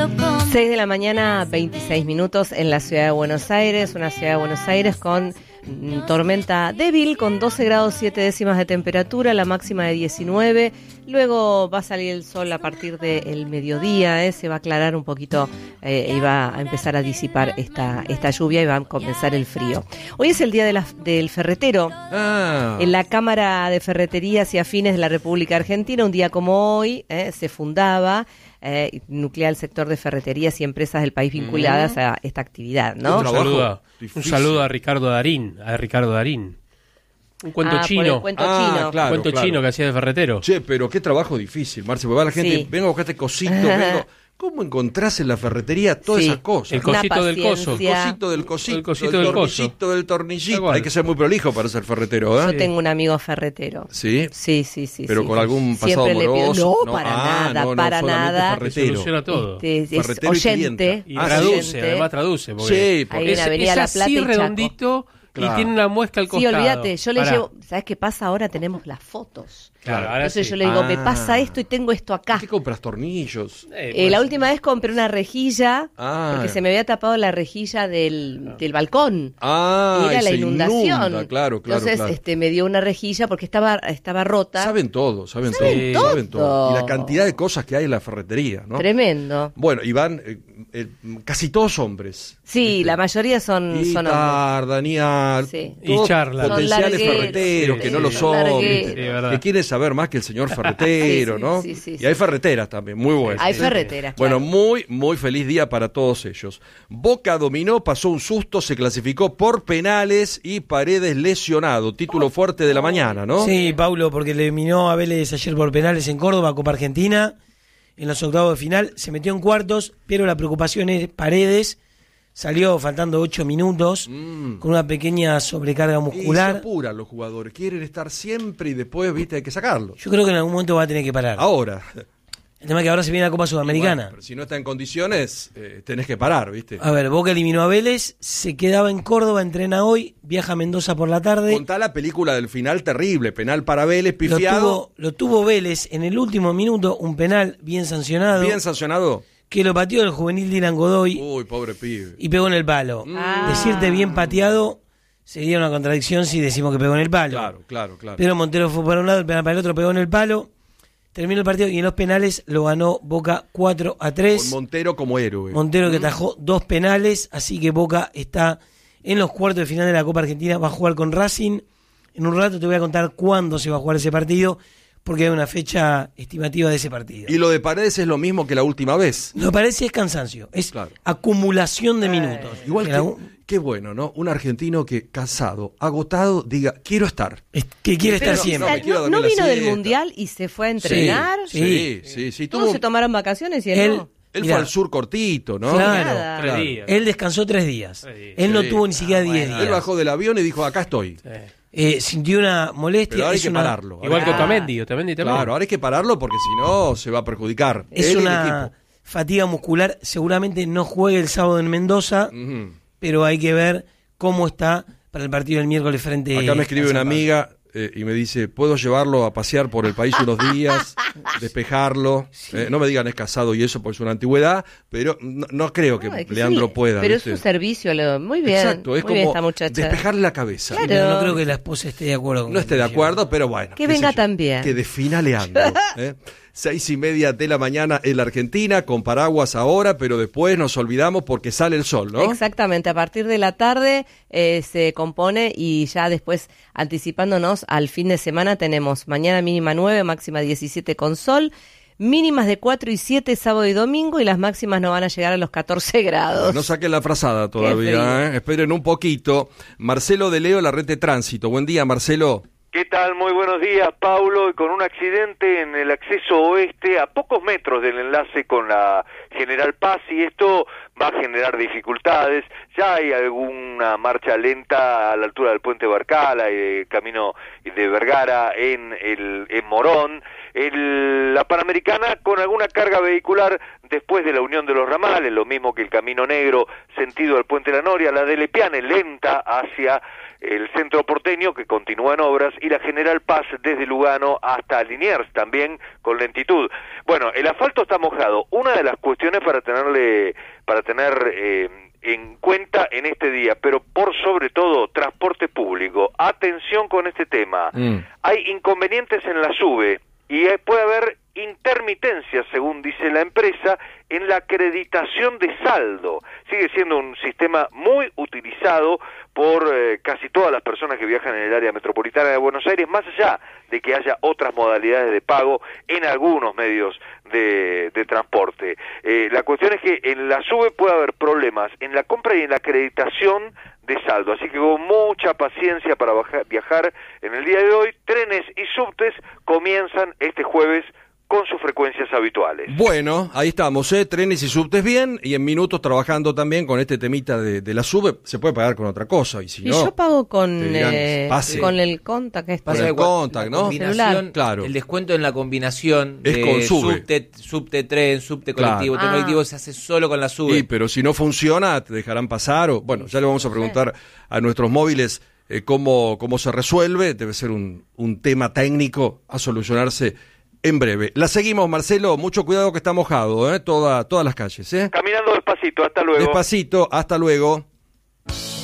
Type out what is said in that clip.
6 de la mañana, 26 minutos en la ciudad de Buenos Aires, una ciudad de Buenos Aires con tormenta débil, con 12 grados 7 décimas de temperatura, la máxima de 19. Luego va a salir el sol a partir del mediodía, se va a aclarar un poquito y va a empezar a disipar esta lluvia y va a comenzar el frío. Hoy es el día del ferretero. En la Cámara de Ferreterías y Afines de la República Argentina, un día como hoy, se fundaba nuclear el sector de ferreterías y empresas del país vinculadas a esta actividad, ¿no? Un saludo a Ricardo Darín. Un cuento chino. Cuento chino. Claro, un cuento chino que hacía de ferretero. Che, pero qué trabajo difícil, Marce, porque va la gente, Sí. vengo a buscar este cosito, ¿Cómo encontrás en la ferretería todas Sí. esas cosas? El cosito del coso. El cosito del cosito, El cosito el del tornillito del tornillito. Igual. Hay que ser muy prolijo para ser ferretero, ¿eh? Yo tengo un amigo ferretero. ¿Sí? Sí. Pero sí. con algún pasado Siempre le pido- amoroso. No, para nada, para solamente nada. ferretero. Soluciona todo. Es Ferretero y oyente. Y Ah, traduce, oyente. además traduce. Sí, Porque porque Ahí en Avenida es La así Plata y Chaco. redondito Claro. y tiene una muesca al Sí, costado. olvídate, yo le Pará. llevo, ¿sabes qué pasa? Ahora tenemos las fotos. Claro, ahora Entonces sí. yo le digo, me Ah. pasa esto y tengo esto acá. ¿Qué compras? ¿Tornillos? La última vez compré una rejilla, Ah. porque se me había tapado la rejilla del balcón. Ah, Y era y la se inundación. inunda, claro. Entonces me dio una rejilla porque estaba rota. Saben todo, saben Saben todo. todo. Saben todo. Y la cantidad de cosas que hay en la ferretería, ¿no? Tremendo. Bueno, y van casi todos hombres. Sí, la mayoría son hombres. Itar, Daniel, Sí. todos Y charlan. potenciales Son largueros, ferreteros que no lo son son, largueros. ¿viste? Sí, verdad. Que quieren saber más que el señor ferretero, Sí, ¿no? sí, Y hay ferreteras también, muy buenas. Hay ¿sí? ferreteras, Bueno, claro. muy feliz día para todos ellos. Boca dominó, pasó un susto, se clasificó por penales y Paredes lesionado. Título fuerte de la mañana, ¿no? Sí, Paulo, porque le eliminó a Vélez ayer por penales en Córdoba, Copa Argentina, en los octavos de final, se metió en cuartos, pero la preocupación es Paredes, salió faltando 8 minutos, con una pequeña sobrecarga Y se muscular. apuran los jugadores, quieren estar siempre y después, viste, hay que sacarlo. Yo creo que en algún momento va a tener que parar. Ahora. El tema es que ahora se viene la Copa Sudamericana. Bueno, pero si no está en condiciones, tenés que parar, ¿viste? A ver, Boca eliminó a Vélez, se quedaba en Córdoba, entrena hoy, viaja a Mendoza por la tarde. Contá la película del final terrible, penal para Vélez, pifiado, Lo tuvo Vélez en el último minuto, un penal bien sancionado, bien sancionado. que lo pateó el juvenil Dylan Godoy Uy, pobre pibe. y pegó en el palo. Ah. Decirte bien pateado sería una contradicción si decimos que pegó en el palo. Claro. Pedro Montero fue para un lado, el penal para el otro, pegó en el palo. Terminó el partido y en los penales lo ganó Boca 4-3. Con Montero como héroe. Montero que atajó 2 penales, así que Boca está en los cuartos de final de la Copa Argentina, va a jugar con Racing. En un rato te voy a contar cuándo se va a jugar ese partido, porque hay una fecha estimativa de ese partido. Y lo de Paredes es lo mismo que la última vez. Lo que parece es cansancio, es Claro. acumulación de minutos. Igual Que que, la- qué bueno, ¿no? Un argentino que cansado, agotado, diga, quiero estar. que quiere Pero, estar siempre. o sea, me quiero no dormir la vino del siesta. Mundial y se fue a entrenar. Sí. Todos se tomaron vacaciones y él Él- no. Él Mirá. fue al sur cortito, ¿no? Claro. Nada. 3 días. Él descansó 3 días. 3 días. Él no Sí. tuvo ni siquiera 10 días. Él bajó del avión y dijo, acá estoy. Sintió una molestia. Pero ahora hay es que una- pararlo. Igual que Ah. Otamendi también. Claro, ahora hay que pararlo porque si no se va a perjudicar. Es Él y el una fatiga muscular. Seguramente no juegue el sábado en Mendoza, equipo. Ujú. pero hay que ver cómo está para el partido del miércoles frente Acá me escribe a una San Pablo. amiga y me dice, ¿puedo llevarlo a pasear por el país unos días? Despejarlo. No me digan es casado y eso porque es una antigüedad, pero no creo que No, es que Leandro sí, pueda. Pero ¿viste? es un servicio, muy bien. Exacto, es muy bien como esta muchacha. despejarle la cabeza. Claro. Pero no creo que la esposa esté de acuerdo con No esté de que acuerdo, pero bueno. Que qué venga sé yo. también. Que defina Leandro. 6:30 de la mañana en la Argentina, con paraguas ahora, pero después nos olvidamos porque sale el sol, ¿no? Exactamente, a partir de la tarde se compone y ya después anticipándonos al fin de semana tenemos mañana mínima 9, máxima 17 con sol, mínimas de 4 y 7 sábado y domingo y las máximas no van a llegar a los 14 grados. No saquen la frazada frío. todavía, esperen un poquito. Marcelo de Leo, la red de tránsito. Buen día, Marcelo. ¿Qué tal? Muy buenos días, Paulo. Y con un accidente en el acceso oeste, a pocos metros del enlace con la General Paz, y esto va a generar dificultades. Ya hay alguna marcha lenta a la altura del puente Barcala y el camino de Vergara en Morón. La Panamericana con alguna carga vehicular después de la unión de los ramales, lo mismo que el Camino Negro sentido al Puente La Noria, la de Lepiane lenta hacia el centro porteño que continúa en obras, y la General Paz desde Lugano hasta Liniers también con lentitud. Bueno, el asfalto está mojado. Una de las cuestiones para tener en cuenta en este día, pero por sobre todo transporte público. Atención con este tema. Hay inconvenientes en la SUBE y puede haber intermitencias, según dice la empresa, en la acreditación de saldo. Sigue siendo un sistema muy utilizado por casi todas las personas que viajan en el área metropolitana de Buenos Aires, más allá de que haya otras modalidades de pago en algunos medios de transporte. La cuestión es que en la SUBE puede haber problemas en la compra y en la acreditación de saldo, así que con mucha paciencia para viajar en el día de hoy. Trenes y subtes comienzan este jueves con sus frecuencias habituales. Bueno, ahí estamos, trenes y subtes bien, y en minutos trabajando también con este temita de la SUBE. Se puede pagar con otra cosa, y si no... yo pago con con el Contact. Con el Contact, ¿no? Combinación, claro. El descuento en la combinación es de con SUBE. subte tren, subte colectivo, tren colectivo se hace solo con la SUBE. Sí, pero si no funciona, te dejarán pasar, o bueno, ya le vamos a preguntar a nuestros móviles cómo se resuelve. Debe ser un tema técnico a solucionarse en breve. La seguimos, Marcelo, mucho cuidado que está mojado, todas las calles. Caminando despacito, hasta luego. Despacito, hasta luego.